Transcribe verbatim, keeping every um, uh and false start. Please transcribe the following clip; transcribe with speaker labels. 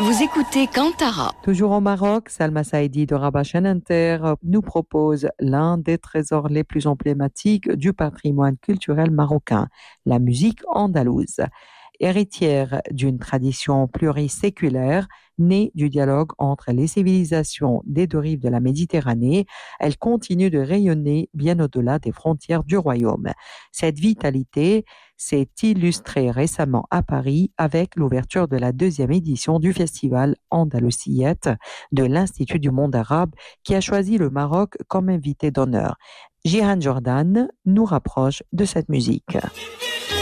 Speaker 1: Vous écoutez Kantara.
Speaker 2: Toujours au Maroc, Salma Saïdi de Rabat Chaîne Inter nous propose l'un des trésors les plus emblématiques du patrimoine culturel marocain, la musique andalouse. Héritière d'une tradition pluriséculaire, née du dialogue entre les civilisations des deux rives de la Méditerranée, elle continue de rayonner bien au-delà des frontières du royaume. Cette vitalité s'est illustrée récemment à Paris avec l'ouverture de la deuxième édition du festival Andalousiette de l'Institut du monde arabe qui a choisi le Maroc comme invité d'honneur. Jihan Jordan nous rapproche de cette musique.